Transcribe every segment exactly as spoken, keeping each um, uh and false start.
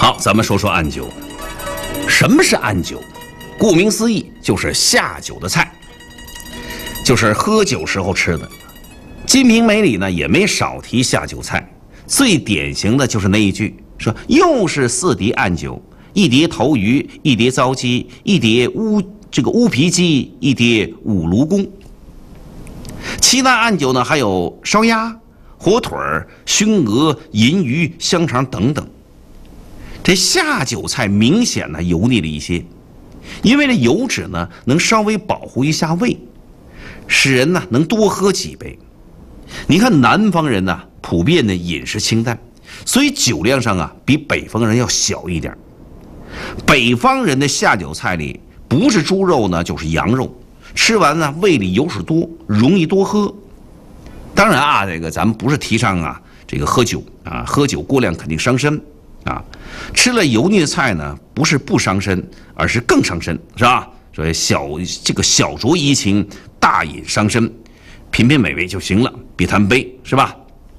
好，咱们说说案酒。什么是案酒？顾名思义，就是下酒的菜，就是喝酒时候吃的。《金瓶梅》里呢也没少提下酒菜，最典型的就是那一句，说又是四碟案酒，一碟头鱼，一碟糟鸡，一碟乌这个乌皮鸡，一碟五芦公。其他案酒呢还有烧鸭、火腿儿、熏鹅、银鱼、香肠等等。这下酒菜明显呢油腻了一些，因为这油脂呢能稍微保护一下胃，使人呢能多喝几杯。你看南方人呢普遍的饮食清淡，所以酒量上啊比北方人要小一点。北方人的下酒菜里不是猪肉呢就是羊肉，吃完呢胃里油水多，容易多喝。当然啊，这个咱们不是提倡啊这个喝酒啊，喝酒过量肯定伤身啊。吃了油腻的菜呢，不是不伤身，而是更伤身，是吧？所以小这个小酌怡情，大饮伤身，品品美味就行了，别贪杯，是吧？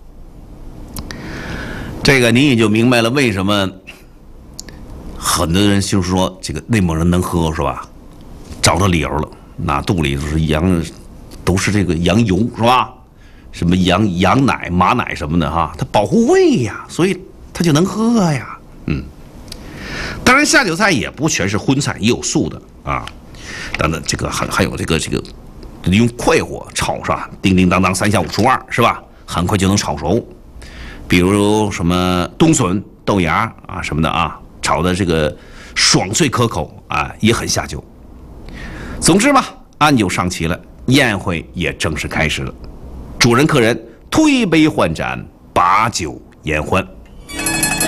这个你也就明白了为什么很多人就是说这个内蒙人能喝，是吧？找到理由了，那肚里就是羊，都是这个羊油，是吧？什么羊羊奶、马奶什么的哈，它保护胃呀，所以它就能喝呀。嗯，当然下酒菜也不全是荤菜，也有素的啊。等等，这个还还有这个这个用快火炒，是吧？叮叮当当，三下五除二，是吧？很快就能炒熟。比如什么冬笋、豆芽啊什么的啊，炒的这个爽脆可口啊，也很下酒。总之吧，案酒上齐了，宴会也正式开始了。主人客人推杯换盏，把酒言欢。